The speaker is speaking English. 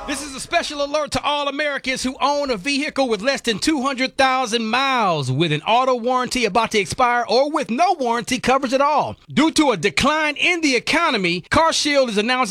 This is a special alert to all Americans who own a vehicle with less than 200,000 miles with an auto warranty about to expire or with no warranty coverage at all. Due to a decline in the economy, CarShield is announcing